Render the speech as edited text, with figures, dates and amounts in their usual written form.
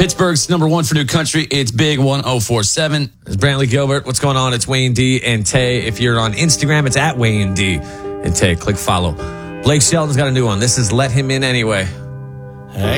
Pittsburgh's number one for new country. It's Big 1047. It's Brantley Gilbert. What's going on? It's Wayne D and Tay. If you're on Instagram, it's at Wayne D and Tay. Click follow. Blake Shelton's got a new one. This is Let Him In Anyway.